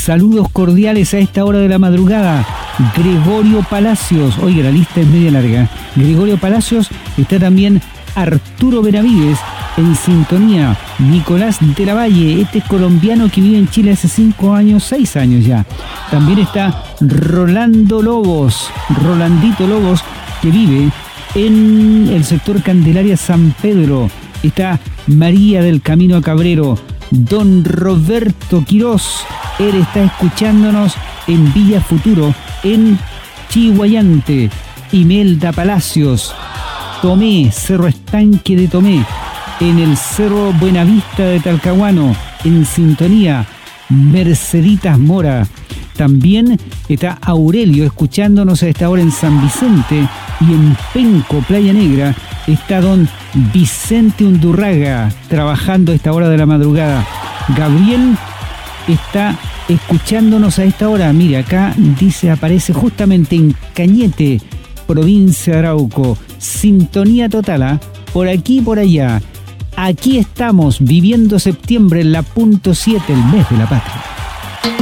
Saludos cordiales a esta hora de la madrugada. Gregorio Palacios. Oiga, la lista es media larga. Gregorio Palacios. Está también Arturo Benavides en sintonía. Nicolás de la Valle. Este es colombiano que vive en Chile hace 5 años, 6 años ya. También está Rolandito Lobos, que vive en el sector Candelaria San Pedro. Está María del Camino a Cabrero. Don Roberto Quirós, él está escuchándonos en Villa Futuro, en Chihuayante. Imelda Palacios, Tomé, Cerro Estanque de Tomé, en el Cerro Buenavista de Talcahuano, en sintonía. Merceditas Mora. También está Aurelio escuchándonos a esta hora en San Vicente, y en Penco, Playa Negra, está don Vicente Undurraga trabajando a esta hora de la madrugada. Gabriel está escuchándonos a esta hora. Mira, acá dice, aparece justamente en Cañete, provincia de Arauco. Sintonía total, por aquí y por allá. Aquí estamos viviendo septiembre en la .7, el mes de la patria.